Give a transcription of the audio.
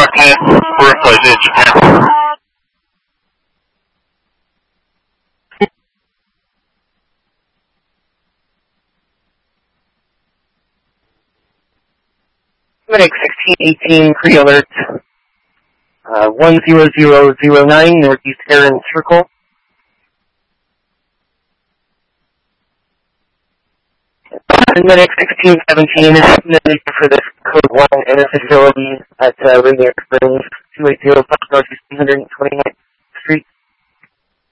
Japan. We're flight to Japan. Medic 1618 pre-alert. 10009 Northeast Heron Circle. Medic 1617 noted for this code 1 and a facility at Rainier Springs, 280 Northeast 129.